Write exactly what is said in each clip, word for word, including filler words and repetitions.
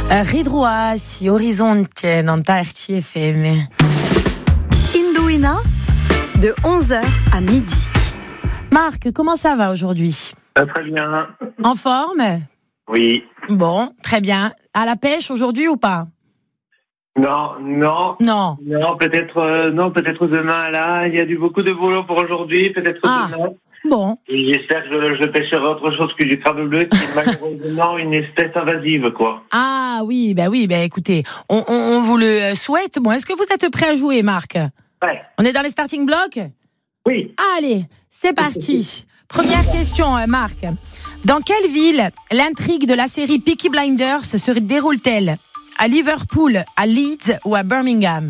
Ridrua si Orizzonte dans R F M. Indouina, de onze heures à midi. Marc, comment ça va aujourd'hui? Ah, très bien. En forme? Oui. Bon, très bien. À la pêche aujourd'hui ou pas? Non, non. Non. Non, peut-être, euh, non, peut-être demain, là. Il y a du beaucoup de boulot pour aujourd'hui, peut-être Ah. demain. Bon. Et j'espère que je, je pêcherai autre chose que du crabe bleu, qui est malheureusement une espèce invasive, quoi. Ah oui, bah oui, bah écoutez, on, on, on vous le souhaite. Bon, est-ce que vous êtes prêt à jouer, Marc? Ouais. On est dans les starting blocks? Oui. Allez, c'est parti. Première question, euh, Marc. Dans quelle ville l'intrigue de la série Peaky Blinders se déroule-t-elle? À Liverpool, à Leeds ou à Birmingham?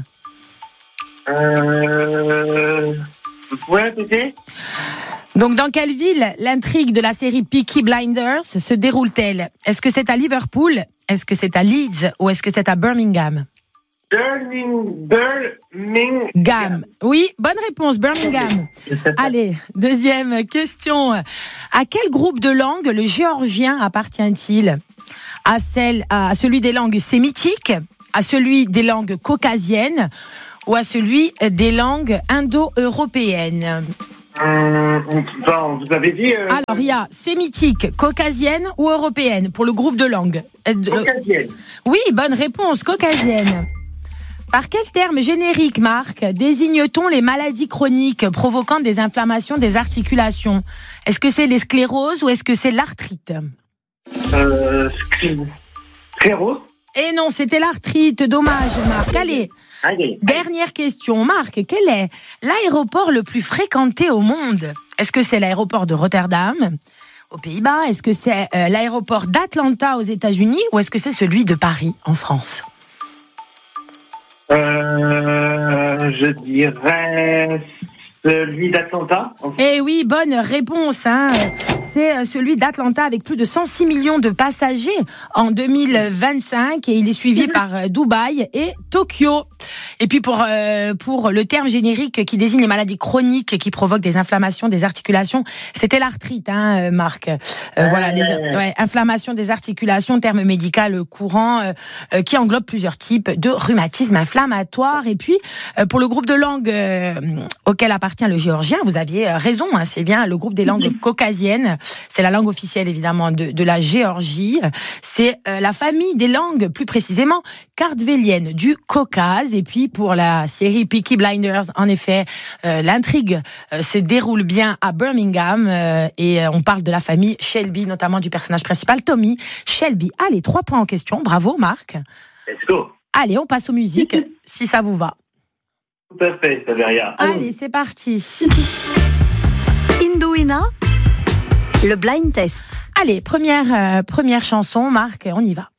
Euh... Vous pouvez répéter? Donc, dans quelle ville l'intrigue de la série Peaky Blinders se déroule-t-elle? Est-ce que c'est à Liverpool? Est-ce que c'est à Leeds? Ou est-ce que c'est à Birmingham? Birmingham. Birmingham. Oui, bonne réponse, Birmingham. Allez, deuxième question. À quel groupe de langues le géorgien appartient-il? À, celle, à celui des langues sémitiques, à celui des langues caucasiennes ou à celui des langues indo-européennes? Euh, bon, vous avez dit... Euh... Alors, il y a sémitique, caucasienne ou européenne pour le groupe de langues. Caucasienne. Oui, bonne réponse, caucasienne. Par quel terme générique, Marc, désigne-t-on les maladies chroniques provoquant des inflammations des articulations? Est-ce que c'est les scléroses ou est-ce que c'est l'arthrite? Euh... Sclérose. Et non, c'était l'arthrite, dommage, Marc. Allez, Allez. dernière question. Marc, quel est l'aéroport le plus fréquenté au monde? Est-ce que c'est l'aéroport de Rotterdam, aux Pays-Bas? Est-ce que c'est euh, l'aéroport d'Atlanta, aux États-Unis? Ou est-ce que c'est celui de Paris, en France? Euh, je dirais celui d'Atlanta. Eh oui, bonne réponse. Hein. C'est celui d'Atlanta avec plus de cent six millions de passagers en deux mille vingt-cinq et il est suivi par Dubaï et Tokyo. Et puis pour euh, pour le terme générique qui désigne les maladies chroniques qui provoquent des inflammations des articulations, c'était l'arthrite, hein, Marc. Euh, euh, voilà, les ouais, inflammations des articulations, terme médical courant euh, euh, qui englobe plusieurs types de rhumatisme inflammatoire. Et puis euh, pour le groupe de langues euh, auquel appartient le géorgien, vous aviez raison, hein, c'est bien le groupe des langues caucasiennes. C'est la langue officielle évidemment de, de la Géorgie. C'est euh, la famille des langues, plus précisément kartvéliennes du Caucase. Et puis pour la série Peaky Blinders, en effet, euh, l'intrigue euh, se déroule bien à Birmingham euh, et euh, on parle de la famille Shelby, notamment du personnage principal Tommy Shelby. Allez, trois points en question. Bravo, Marc. Let's go. Allez, on passe aux musiques, si ça vous va. Tout à fait, ça veut rien. Allez, c'est parti. Indouina, le blind test. Allez, première, euh, première chanson, Marc, on y va.